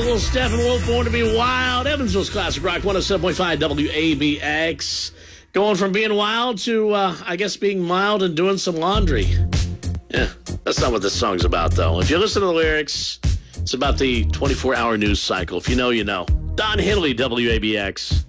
Little Steppenwolf, Born to Be Wild. Evansville's Classic Rock 107.5 WABX. Going from being wild to, I guess, being mild and doing some laundry. Yeah, that's not what this song's about, though. If you listen to the lyrics, it's about the 24-hour news cycle. If you know, you know. Don Henley, WABX.